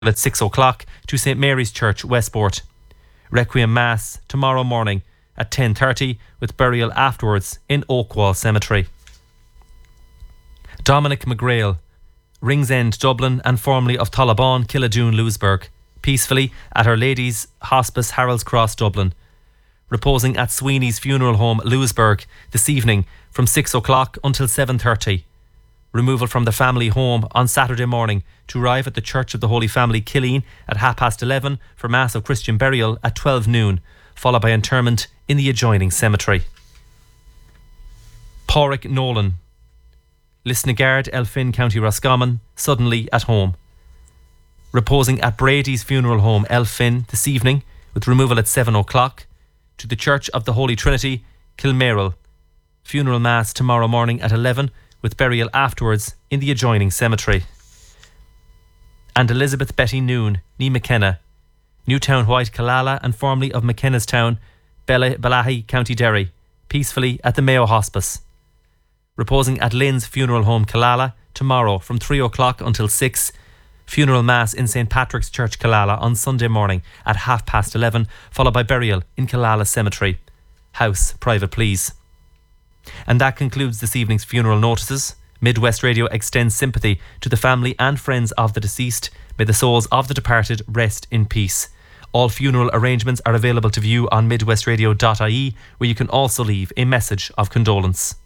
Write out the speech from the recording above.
at 6 o'clock to St Mary's Church, Westport. Requiem Mass tomorrow morning at 10:30 with burial afterwards in Oakwall Cemetery. Dominic McGrail, Ringsend, Dublin, and formerly of Tullabon, Killadoon, Louisburg, peacefully at Our Lady's Hospice, Harold's Cross, Dublin. Reposing at Sweeney's Funeral Home, Louisburg, this evening from 6 o'clock until 7:30. Removal from the family home on Saturday morning to arrive at the Church of the Holy Family, Killeen, at 11:30 for Mass of Christian burial at 12 noon, followed by interment in the adjoining cemetery. Pádraig Nolan, Lisnagard, Elphin, County Roscommon, suddenly at home. Reposing at Brady's Funeral Home, Elphin, this evening, with removal at 7 o'clock, to the Church of the Holy Trinity, Kilmeril. Funeral Mass tomorrow morning at 11, with burial afterwards in the adjoining cemetery. And Elizabeth Betty Noon, ní McKenna, Newtown White, Killala, and formerly of McKenna's Town, Balahi, County Derry, peacefully at the Mayo Hospice. Reposing at Lynn's Funeral Home, Killala, tomorrow from 3 o'clock until 6. Funeral Mass in St Patrick's Church, Killala, on Sunday morning at 11:30, followed by burial in Killala Cemetery. House private, please. And that concludes this evening's funeral notices. Midwest Radio extends sympathy to the family and friends of the deceased. May the souls of the departed rest in peace. All funeral arrangements are available to view on midwestradio.ie, where you can also leave a message of condolence.